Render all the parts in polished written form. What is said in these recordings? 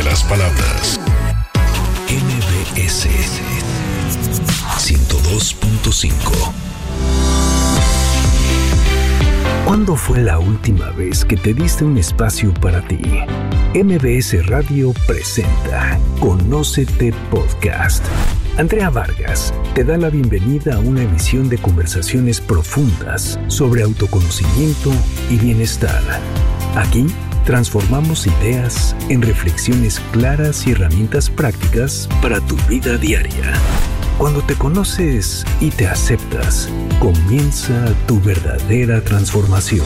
de las palabras. MBS 102.5. ¿Cuándo fue la última vez que te diste un espacio para ti? MBS Radio presenta Conócete Podcast. Andrea Vargas te da la bienvenida a una emisión de conversaciones profundas sobre autoconocimiento y bienestar. Aquí transformamos ideas en reflexiones claras y herramientas prácticas para tu vida diaria. Cuando te conoces y te aceptas, comienza tu verdadera transformación.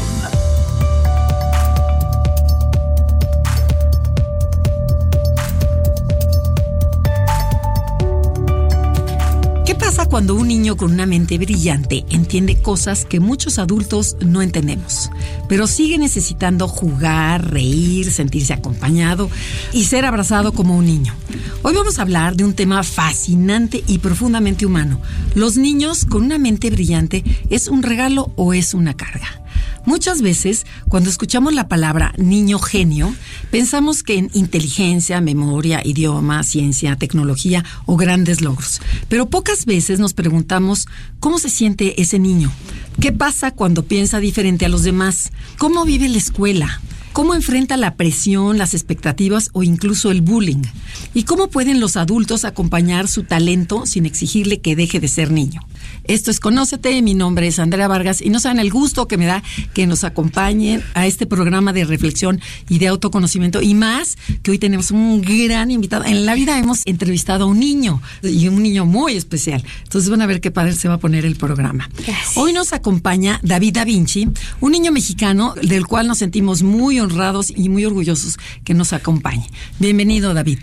¿Qué pasa cuando un niño con una mente brillante entiende cosas que muchos adultos no entendemos, pero sigue necesitando jugar, reír, sentirse acompañado y ser abrazado como un niño? Hoy vamos a hablar de un tema fascinante y profundamente humano. ¿Los niños con una mente brillante es un regalo o es una carga? Muchas veces, cuando escuchamos la palabra niño genio, pensamos que en inteligencia, memoria, idioma, ciencia, tecnología o grandes logros. Pero pocas veces nos preguntamos cómo se siente ese niño. ¿Qué pasa cuando piensa diferente a los demás? ¿Cómo vive la escuela? ¿Cómo enfrenta la presión, las expectativas o incluso el bullying? ¿Y cómo pueden los adultos acompañar su talento sin exigirle que deje de ser niño? Esto es Conócete, mi nombre es Andrea Vargas y no saben el gusto que me da que nos acompañen a este programa de reflexión y de autoconocimiento, y más que hoy tenemos un gran invitado. En la vida hemos entrevistado a un niño, y un niño muy especial. Entonces van a ver qué padre se va a poner el programa. Gracias. Hoy nos acompaña David Da Vinci, un niño mexicano del cual nos sentimos muy honrados y muy orgullosos que nos acompañe. Bienvenido, David.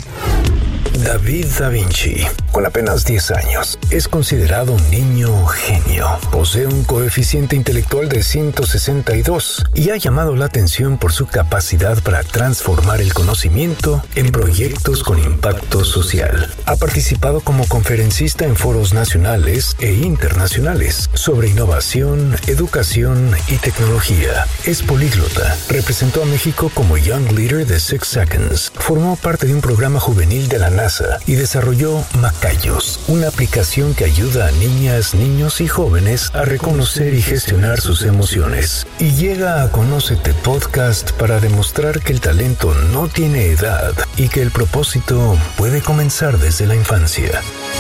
David Da Vinci, con apenas 10 años, es considerado un niño genio. Posee un coeficiente intelectual de 162 y ha llamado la atención por su capacidad para transformar el conocimiento en proyectos con impacto social. Ha participado como conferencista en foros nacionales e internacionales sobre innovación, educación y tecnología. Es políglota. Representó a México como Young Leader de 6 Seconds. Formó parte de un programa juvenil de la NASA y desarrolló Macayos, una aplicación que ayuda a niñas, niños y jóvenes a reconocer y gestionar sus emociones. Y llega a Conócete Podcast para demostrar que el talento no tiene edad y que el propósito puede comenzar desde la infancia.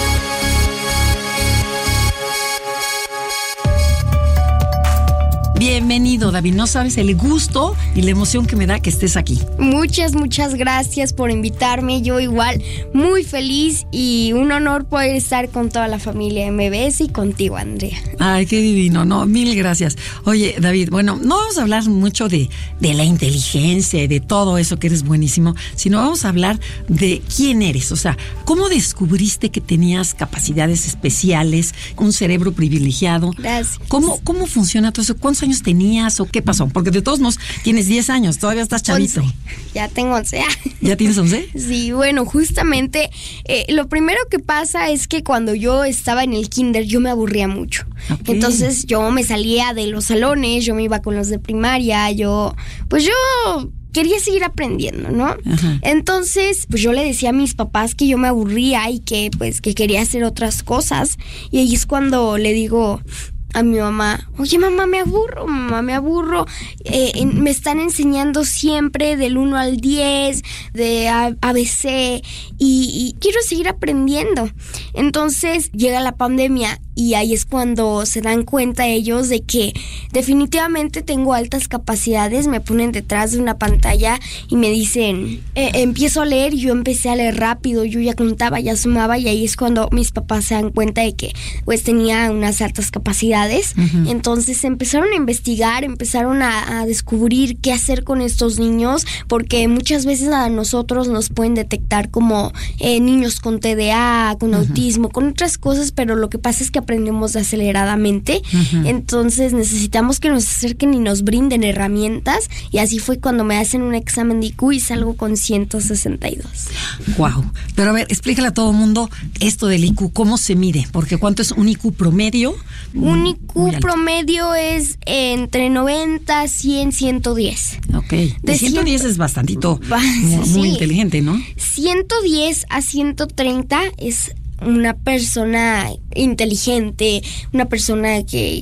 Bienvenido, David. No sabes el gusto y la emoción que me da que estés aquí. Muchas gracias por invitarme. Yo igual muy feliz y un honor poder estar con toda la familia MBS y contigo, Andrea. Ay, qué divino, no, mil gracias. Oye, David, bueno, no vamos a hablar mucho de la inteligencia y de todo eso que eres buenísimo, sino vamos a hablar de quién eres, o sea, cómo descubriste que tenías capacidades especiales, un cerebro privilegiado. Gracias. ¿Cómo funciona todo eso? ¿Cuántos años tenías o qué pasó? Porque de todos modos tienes 10 años, todavía estás chavito. 11. Ya tengo 11. ¿Ya tienes 11? Sí, bueno, justamente lo primero que pasa es que cuando yo estaba en el kinder yo me aburría mucho. Okay. Entonces yo me salía de los salones, yo me iba con los de primaria, yo quería seguir aprendiendo, ¿no? Ajá. Entonces, pues yo le decía a mis papás que yo me aburría y que quería hacer otras cosas. Y ahí es cuando le digo a mi mamá: oye, mamá, me aburro, me están enseñando siempre del 1 al 10, de ABC, y quiero seguir aprendiendo. Entonces llega la pandemia y ahí es cuando se dan cuenta ellos de que definitivamente tengo altas capacidades. Me ponen detrás de una pantalla y me dicen, empiezo a leer, y yo empecé a leer rápido, yo ya contaba, ya sumaba, y ahí es cuando mis papás se dan cuenta de que pues tenía unas altas capacidades. Uh-huh. Entonces empezaron a investigar, empezaron a descubrir qué hacer con estos niños, porque muchas veces a nosotros nos pueden detectar como niños con TDA, con uh-huh. autismo, con otras cosas, pero lo que pasa es que aprendemos aceleradamente. Entonces necesitamos que nos acerquen y nos brinden herramientas, y así fue cuando me hacen un examen de IQ y salgo con 162. Wow. Pero a ver, explícale a todo el mundo esto del IQ, ¿cómo se mide? Porque ¿cuánto es un IQ promedio? Un IQ promedio es entre 90, 100, 110. Ok. De 110 es bastantito, muy inteligente, ¿no? 110 a 130 es una persona inteligente, una persona que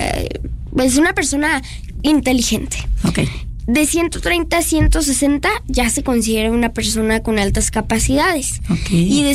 es una persona inteligente. Ok. De 130 a 160 ya se considera una persona con altas capacidades. Okay. Y de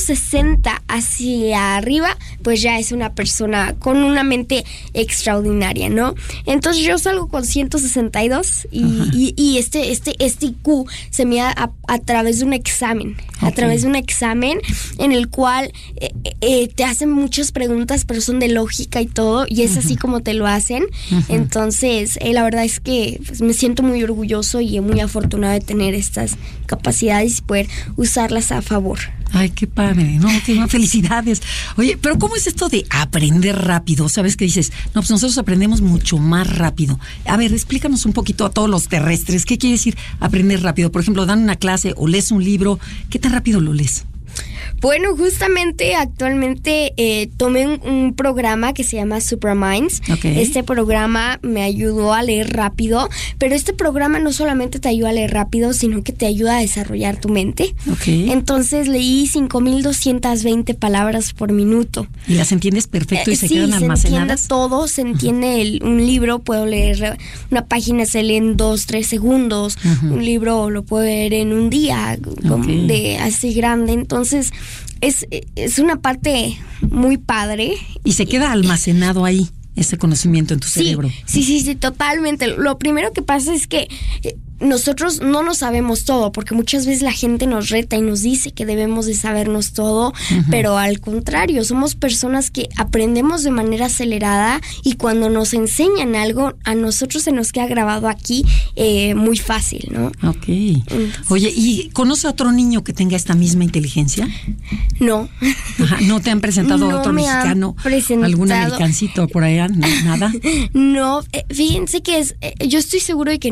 160 hacia arriba, pues ya es una persona con una mente extraordinaria, ¿no? Entonces yo salgo con 162 y este IQ se mide a través de un examen. Okay. A través de un examen en el cual te hacen muchas preguntas, pero son de lógica y todo, y es así como te lo hacen. Entonces, la verdad es que pues, me siento muy orgulloso y muy afortunado de tener estas capacidades y poder usarlas a favor. Ay, qué padre, ¿no? Qué felicidades. Oye, pero ¿cómo es esto de aprender rápido? ¿Sabes qué dices? No, pues nosotros aprendemos mucho más rápido. A ver, explícanos un poquito a todos los terrestres. ¿Qué quiere decir aprender rápido? Por ejemplo, dan una clase o lees un libro. ¿Qué tan rápido lo lees? Bueno, justamente actualmente tomé un programa que se llama Superminds. Okay. Este programa me ayudó a leer rápido, pero este programa no solamente te ayuda a leer rápido, sino que te ayuda a desarrollar tu mente. Okay. Entonces leí 5,220 palabras por minuto. ¿Y las entiendes perfecto y se quedan almacenadas? Sí, se entiende todo, se entiende un libro, puedo leer una página, se lee en 2-3 segundos, un libro lo puedo leer en un día, de así grande, entonces es una parte muy padre. Y se queda almacenado ahí, ese conocimiento en tu cerebro. Sí, totalmente. Lo primero que pasa es que nosotros no nos sabemos todo, porque muchas veces la gente nos reta y nos dice que debemos de sabernos todo, pero al contrario, somos personas que aprendemos de manera acelerada y cuando nos enseñan algo, a nosotros se nos queda grabado aquí muy fácil, ¿no? Ok. Oye, ¿y conoce a otro niño que tenga esta misma inteligencia? No. ¿No te han presentado a otro mexicano? ¿Algún americancito por allá? ¿Nada? No, fíjense que yo estoy seguro de que